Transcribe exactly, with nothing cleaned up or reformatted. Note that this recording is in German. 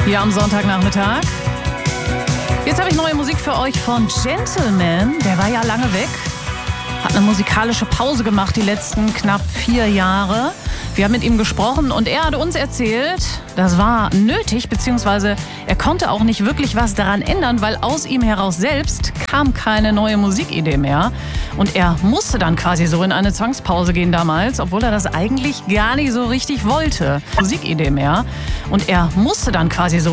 hier am Sonntagnachmittag. Jetzt habe ich neue Musik für euch von Gentleman. Der war ja lange weg, hat eine musikalische Pause gemacht die letzten knapp vier Jahre. Wir haben mit ihm gesprochen und er hat uns erzählt, das war nötig, beziehungsweise er konnte auch nicht wirklich was daran ändern, weil aus ihm heraus selbst kam keine neue Musikidee mehr. Und er musste dann quasi so in eine Zwangspause gehen damals, obwohl er das eigentlich gar nicht so richtig wollte. Musikidee mehr. Und er musste dann quasi so